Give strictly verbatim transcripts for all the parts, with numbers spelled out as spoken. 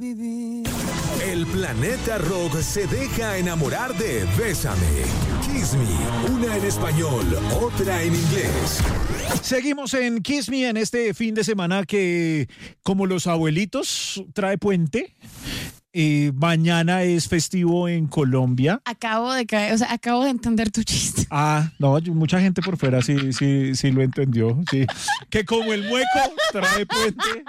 El planeta rock se deja enamorar de Bésame, Kiss Me, una en español, otra en inglés. Seguimos en Kiss Me en este fin de semana que, como los abuelitos, trae puente. Eh, mañana es festivo en Colombia. Acabo de caer, o sea, acabo de entender tu chiste. Ah, no, mucha gente por fuera sí, sí, sí lo entendió. Sí. Que como el mueco trae puente.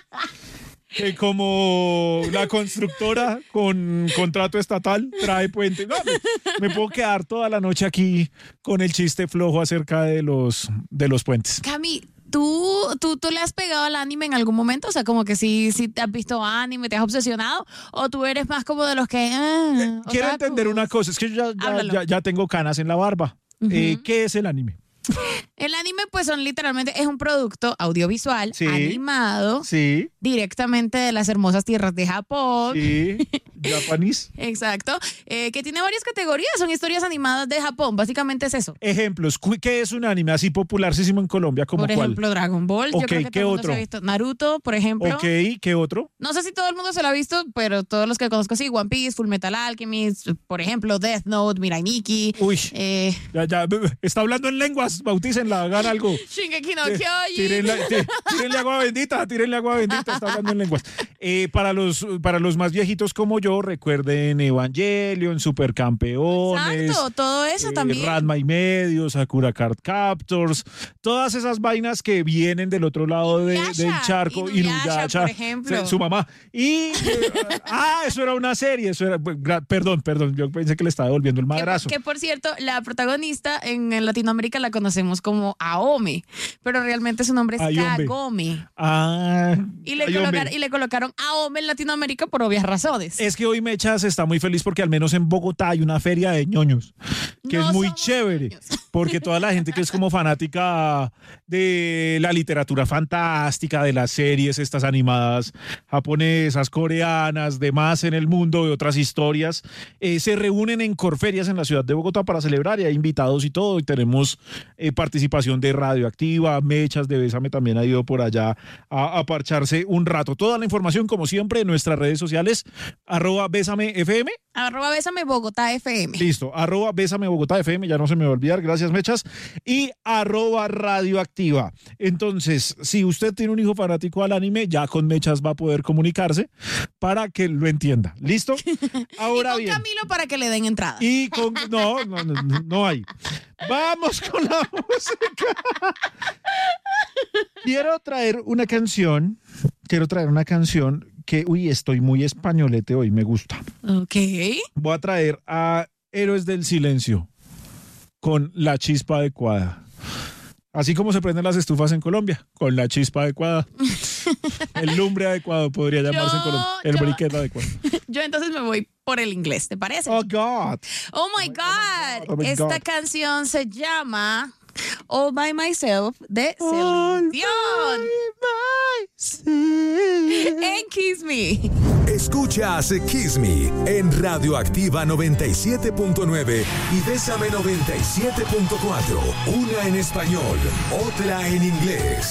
Que como la constructora con contrato estatal trae puente. No, me, me puedo quedar toda la noche aquí con el chiste flojo acerca de los, de los puentes. Cami, ¿tú, tú, ¿tú le has pegado al anime en algún momento? O sea, como que si, si te has visto anime, te has obsesionado, o tú eres más como de los que... Ah, Quiero entender una cosa, es que yo ya, ya, ya, ya tengo canas en la barba. Uh-huh. Eh, ¿Qué es el anime? El anime, pues, son literalmente, es un producto audiovisual, sí, animado, sí, directamente de las hermosas tierras de Japón. Sí, japonés. Exacto, eh, que tiene varias categorías, son historias animadas de Japón, básicamente es eso. Ejemplos, ¿qué es un anime así popularísimo en Colombia? ¿Como por ejemplo, cuál? Dragon Ball, okay, yo creo que ¿qué todo el otro? mundo se ha visto. Naruto, por ejemplo. Ok, ¿qué otro? No sé si todo el mundo se lo ha visto, pero todos los que conozco sí, One Piece, Full Metal Alchemist, por ejemplo, Death Note, Mirai Nikki. Uy, eh, ya, ya, está hablando en lenguas, bautícenla, hagan algo. Shingeki no Kyojin. Tírenle, tírenle agua bendita, tírenle agua bendita, está hablando en lenguas. Eh, para, los, para los más viejitos como yo, recuerden Evangelion, Supercampeones. Exacto, todo eso eh, también. Ranma y medio, Sakura Card Captors, todas esas vainas que vienen del otro lado de, del charco. Inuyasha, por ejemplo. Su mamá. Y, eh, ah, eso era una serie, eso era, perdón, perdón, yo pensé que le estaba devolviendo el madrazo. Que, que por cierto, la protagonista en, en Latinoamérica la conocemos como Aome, pero realmente su nombre es Ayombe. Kagome. Ah, y le, colocar, y le colocaron Aome en Latinoamérica por obvias razones. Es que hoy Mechas está muy feliz porque al menos en Bogotá hay una feria de ñoños, que no es muy chévere, ñoños. Porque toda la gente que es como fanática de la literatura fantástica, de las series estas animadas japonesas, coreanas, demás en el mundo, de otras historias, eh, se reúnen en Corferias en la ciudad de Bogotá para celebrar, y hay invitados y todo, y tenemos eh, participación de Radioactiva, Mechas de Bésame también ha ido por allá a, a parcharse un rato. Toda la información, como siempre, en nuestras redes sociales, arroba Bésame F M. Arroba Bésame Bogotá F M. Listo, arroba Bésame Bogotá F M, ya no se me va a olvidar, gracias Mechas, y arroba Radioactiva. Entonces, si usted tiene un hijo fanático al anime, ya con Mechas va a poder comunicarse para que lo entienda. ¿Listo? Ahora y con bien. Camilo para que le den entrada. Y con... No, no, no, no hay. Vamos con la música. Quiero traer una canción, quiero traer una canción que, uy, estoy muy españolete hoy, me gusta. Ok. Voy a traer a Héroes del Silencio con La Chispa Adecuada. Así como se prenden las estufas en Colombia, con la chispa adecuada. El lumbre adecuado podría llamarse yo, en Colombia. El yo, briquet adecuado. Yo entonces me voy por el inglés, ¿te parece? Oh, God. Oh, my God. Oh, my Esta God. canción se llama All By Myself de Celine Dion. En Kiss Me. Escuchas Kiss Me en Radioactiva noventa y siete punto nueve y Bésame noventa y siete punto cuatro. Una en español, otra en inglés.